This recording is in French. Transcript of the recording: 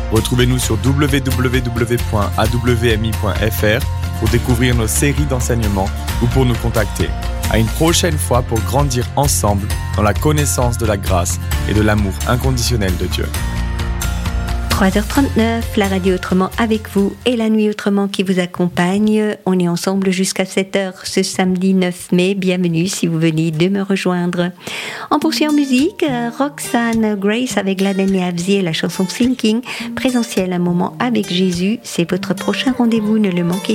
Retrouvez-nous sur www.awmi.fr pour découvrir nos séries d'enseignements ou pour nous contacter. À une prochaine fois pour grandir ensemble dans la connaissance de la grâce et de l'amour inconditionnel de Dieu. 3h39, la radio Autrement avec vous et la nuit Autrement qui vous accompagne. On est ensemble jusqu'à 7h ce samedi 9 mai. Bienvenue si vous venez de me rejoindre. On poursuit en musique, Roxanne Grace avec Gladden et Avzi et la chanson Thinking, présentiel un moment avec Jésus. C'est votre prochain rendez-vous, ne le manquez